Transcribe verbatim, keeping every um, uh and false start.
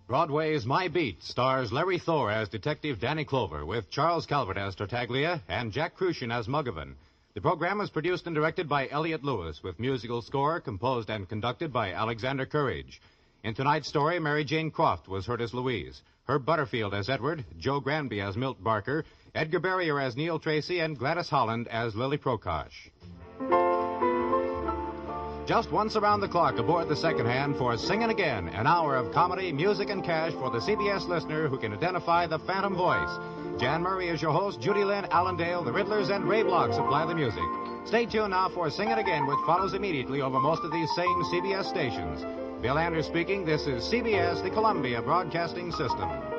Broadway's My Beat stars Larry Thor as Detective Danny Clover, with Charles Calvert as Tartaglia and Jack Crucian as Muggavan. The program was produced and directed by Elliott Lewis, with musical score composed and conducted by Alexander Courage. In tonight's story, Mary Jane Croft was heard as Louise, Herb Butterfield as Edward, Joe Granby as Milt Barker, Edgar Barrier as Neil Tracy, and Gladys Holland as Lily Prokosh. Just once around the clock aboard the second hand for Singin' Again, an hour of comedy, music, and cash for the C B S listener who can identify the phantom voice. Jan Murray is your host. Judy Lynn, Alan Dale, the Riddlers, and Ray Block supply the music. Stay tuned now for Singin' Again, which follows immediately over most of these same C B S stations. Bill Anders speaking. This is C B S, the Columbia Broadcasting System.